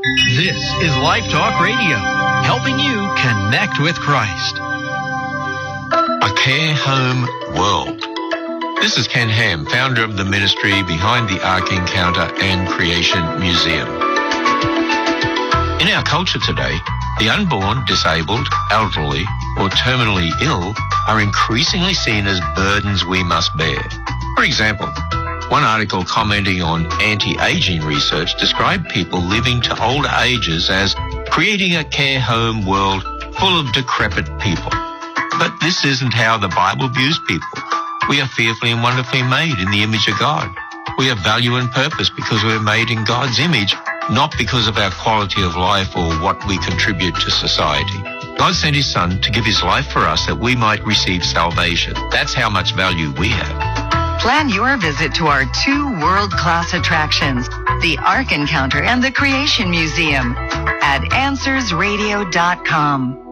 This is Life Talk Radio, helping you connect with Christ. A Care Home World. This is Ken Ham, founder of the ministry behind the Ark Encounter and Creation Museum. In our culture today, the unborn, disabled, elderly, or terminally ill are increasingly seen as burdens we must bear. For example, one article commenting on anti-aging research described people living to older ages as creating a care home world full of decrepit people. But this isn't how the Bible views people. We are fearfully and wonderfully made in the image of God. We have value and purpose because we're made in God's image, not because of our quality of life or what we contribute to society. God sent his Son to give his life for us that we might receive salvation. That's how much value we have. Plan your visit to our 2 world-class attractions, the Ark Encounter and the Creation Museum, at AnswersRadio.com.